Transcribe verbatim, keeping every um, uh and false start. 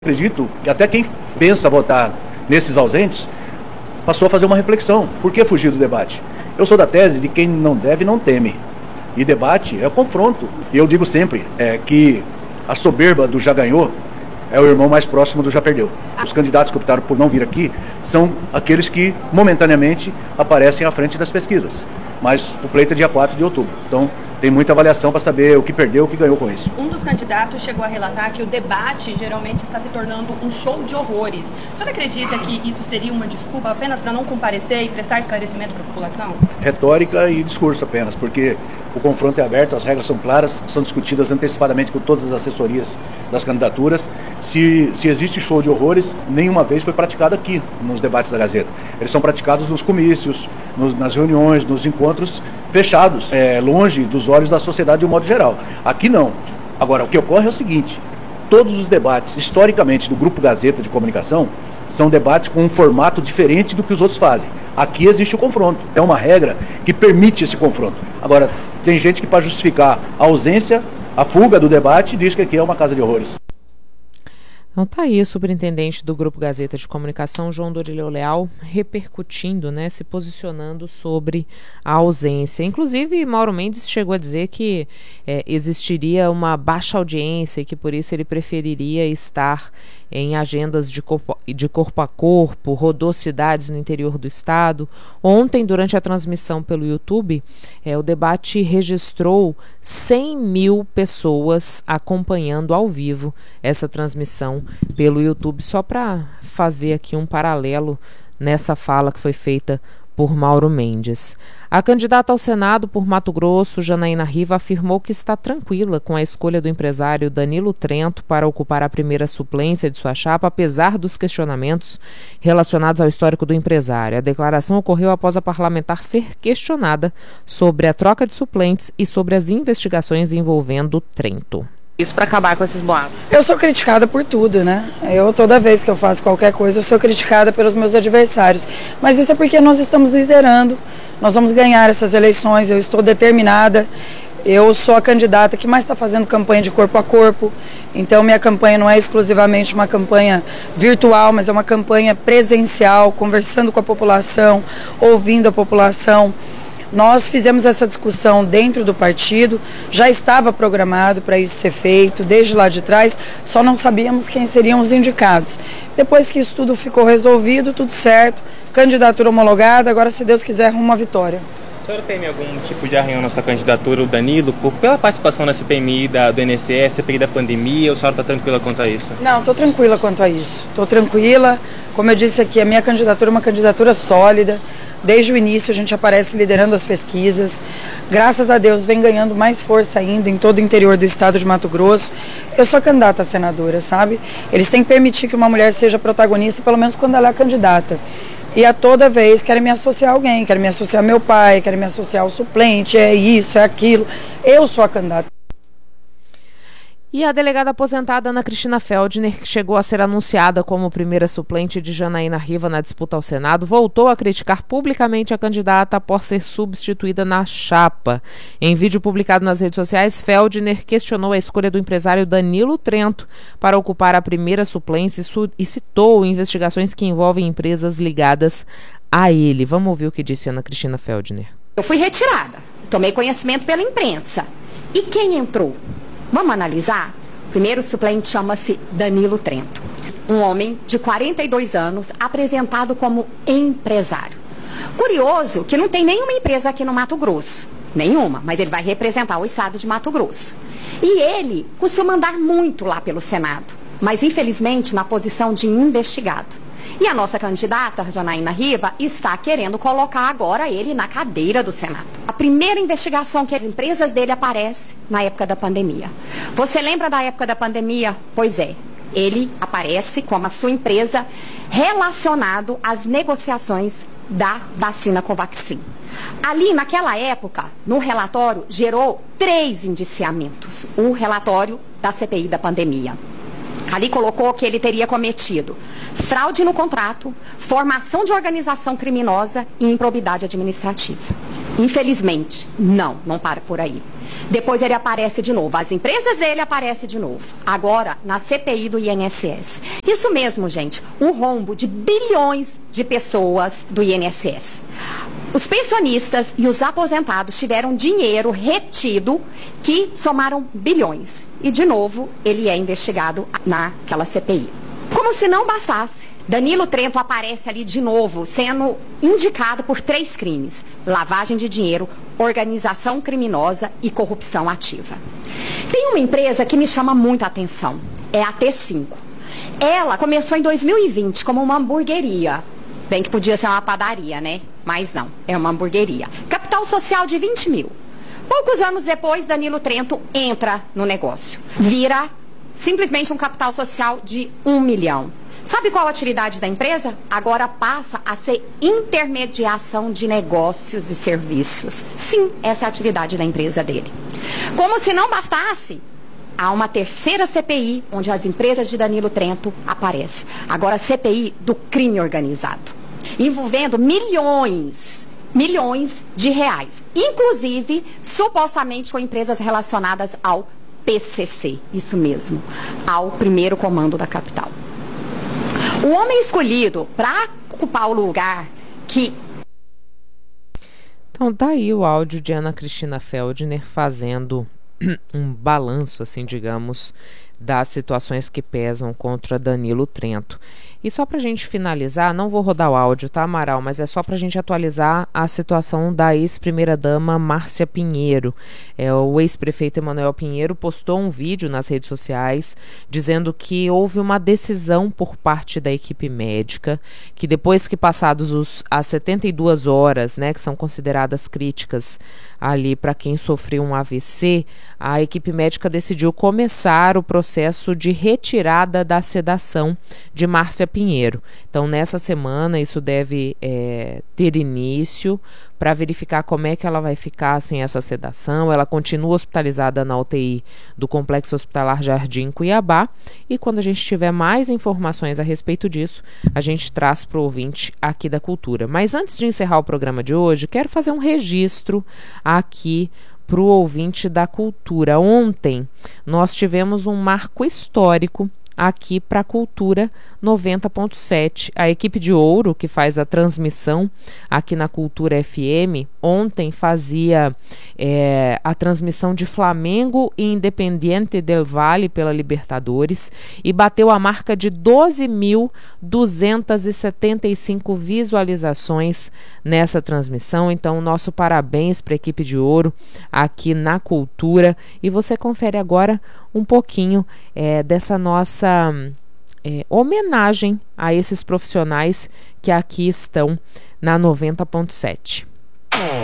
Acredito que até quem pensa votar nesses ausentes passou a fazer uma reflexão. Por que fugir do debate? Eu sou da tese de quem não deve não teme. E debate é o confronto. E eu digo sempre é, que a soberba do já ganhou é o irmão mais próximo do já perdeu. Os candidatos que optaram por não vir aqui são aqueles que momentaneamente aparecem à frente das pesquisas. Mas o pleito é dia quatro de outubro. Então tem muita avaliação para saber o que perdeu, o que ganhou com isso. Um dos candidatos chegou a relatar que o debate geralmente está se tornando um show de horrores. O senhor acredita que isso seria uma desculpa apenas para não comparecer e prestar esclarecimento para a população? Retórica e discurso apenas, porque o confronto é aberto, as regras são claras, são discutidas antecipadamente com todas as assessorias das candidaturas. Se, se existe show de horrores, nenhuma vez foi praticado aqui nos debates da Gazeta. Eles são praticados nos comícios, nos, nas reuniões, nos encontros fechados, é, longe dos olhos da sociedade de um modo geral. Aqui não. Agora, o que ocorre é o seguinte: todos os debates, historicamente, do Grupo Gazeta de Comunicação, são debates com um formato diferente do que os outros fazem. Aqui existe o confronto. É uma regra que permite esse confronto. Agora, tem gente que, para justificar a ausência, a fuga do debate, diz que aqui é uma casa de horrores. Então tá aí o superintendente do Grupo Gazeta de Comunicação, João Dorileu Leal, repercutindo, né, se posicionando sobre a ausência. Inclusive, Mauro Mendes chegou a dizer que é, existiria uma baixa audiência e que por isso ele preferiria estar em agendas de corpo, de corpo a corpo, rodou cidades no interior do estado. Ontem, durante a transmissão pelo YouTube, é, o debate registrou cem mil pessoas acompanhando ao vivo essa transmissão pelo YouTube, só para fazer aqui um paralelo nessa fala que foi feita por Mauro Mendes. A candidata ao Senado por Mato Grosso, Janaína Riva, afirmou que está tranquila com a escolha do empresário Danilo Trento para ocupar a primeira suplência de sua chapa, apesar dos questionamentos relacionados ao histórico do empresário. A declaração ocorreu após a parlamentar ser questionada sobre a troca de suplentes e sobre as investigações envolvendo Trento. Isso para acabar com esses boatos. Eu sou criticada por tudo, né? Eu, toda vez que eu faço qualquer coisa, eu sou criticada pelos meus adversários. Mas isso é porque nós estamos liderando, nós vamos ganhar essas eleições, eu estou determinada. Eu sou a candidata que mais está fazendo campanha de corpo a corpo. Então, minha campanha não é exclusivamente uma campanha virtual, mas é uma campanha presencial, conversando com a população, ouvindo a população. Nós fizemos essa discussão dentro do partido, já estava programado para isso ser feito, desde lá de trás, só não sabíamos quem seriam os indicados. Depois que isso tudo ficou resolvido, tudo certo, candidatura homologada, agora, se Deus quiser, rumo à vitória. A senhora tem algum tipo de arranhão na sua candidatura, o Danilo, por, pela participação na C P M I da, do I N S S, C P I da pandemia, ou a senhora está tranquila quanto a isso? Não, estou tranquila quanto a isso. Estou tranquila. Como eu disse aqui, a minha candidatura é uma candidatura sólida. Desde o início a gente aparece liderando as pesquisas. Graças a Deus vem ganhando mais força ainda em todo o interior do estado de Mato Grosso. Eu sou candidata a senadora, sabe? Eles têm que permitir que uma mulher seja protagonista, pelo menos quando ela é candidata. E a toda vez querem me associar a alguém, querem me associar ao meu pai, querem me associar ao suplente, é isso, é aquilo. Eu sou a candidata. E a delegada aposentada Ana Cristina Feldner, que chegou a ser anunciada como primeira suplente de Janaína Riva na disputa ao Senado, voltou a criticar publicamente a candidata após ser substituída na chapa. Em vídeo publicado nas redes sociais, Feldner questionou a escolha do empresário Danilo Trento para ocupar a primeira suplência e citou investigações que envolvem empresas ligadas a ele. Vamos ouvir o que disse Ana Cristina Feldner. Eu fui retirada, tomei conhecimento pela imprensa. E quem entrou? Vamos analisar? O primeiro suplente chama-se Danilo Trento, um homem de quarenta e dois anos, apresentado como empresário. Curioso que não tem nenhuma empresa aqui no Mato Grosso, nenhuma, mas ele vai representar o estado de Mato Grosso. E ele costuma andar muito lá pelo Senado, mas infelizmente na posição de investigado. E a nossa candidata, Janaína Riva, está querendo colocar agora ele na cadeira do Senado. A primeira investigação que as empresas dele aparece na época da pandemia. Você lembra da época da pandemia? Pois é, ele aparece como a sua empresa relacionado às negociações da vacina Covaxin. Ali, naquela época, no relatório, gerou três indiciamentos. O relatório da C P I da pandemia. Ali colocou que ele teria cometido fraude no contrato, formação de organização criminosa e improbidade administrativa. Infelizmente, não, não para por aí. Depois ele aparece de novo. As empresas dele aparecem de novo. Agora, na C P I do I N S S. Isso mesmo, gente. Um rombo de bilhões de pessoas do I N S S. Os pensionistas e os aposentados tiveram dinheiro retido que somaram bilhões. E, de novo, ele é investigado naquela C P I. Como se não bastasse, Danilo Trento aparece ali de novo, sendo indicado por três crimes: lavagem de dinheiro, organização criminosa e corrupção ativa. Tem uma empresa que me chama muita atenção, é a T cinco. Ela começou em dois mil e vinte como uma hamburgueria. Bem que podia ser uma padaria, né? Mas não, é uma hamburgueria. Capital social de vinte mil. Poucos anos depois, Danilo Trento entra no negócio. Vira simplesmente um capital social de um milhão. Sabe qual a atividade da empresa? Agora passa a ser intermediação de negócios e serviços. Sim, essa é a atividade da empresa dele. Como se não bastasse, há uma terceira C P I, onde as empresas de Danilo Trento aparecem. Agora a C P I do crime organizado, envolvendo milhões, milhões de reais. Inclusive, supostamente com empresas relacionadas ao P C C. Isso mesmo, ao primeiro comando da capital. O homem escolhido para ocupar o lugar que... Então, tá aí o áudio de Ana Cristina Feldner fazendo um balanço, assim, digamos, das situações que pesam contra Danilo Trento. E só para a gente finalizar, não vou rodar o áudio, tá, Amaral? Mas é só para a gente atualizar a situação da ex-primeira-dama Márcia Pinheiro. É, o ex-prefeito Emanuel Pinheiro postou um vídeo nas redes sociais dizendo que houve uma decisão por parte da equipe médica, que depois que passados os, as setenta e duas horas, né, que são consideradas críticas ali para quem sofreu um A V C, a equipe médica decidiu começar o processo de retirada da sedação de Márcia Pinheiro. Então, nessa semana, isso deve é, ter início para verificar como é que ela vai ficar sem essa sedação. Ela continua hospitalizada na U T I do Complexo Hospitalar Jardim Cuiabá, e quando a gente tiver mais informações a respeito disso, a gente traz para o ouvinte aqui da Cultura. Mas antes de encerrar o programa de hoje, quero fazer um registro aqui para o ouvinte da Cultura. Ontem nós tivemos um marco histórico aqui para a Cultura noventa ponto sete. A equipe de Ouro, que faz a transmissão aqui na Cultura F M, ontem fazia é, a transmissão de Flamengo e Independiente del Valle pela Libertadores e bateu a marca de doze mil duzentas e setenta e cinco visualizações nessa transmissão. Então, nosso parabéns para a equipe de Ouro aqui na Cultura. E você confere agora um pouquinho é, dessa nossa É, homenagem a esses profissionais que aqui estão na noventa ponto sete.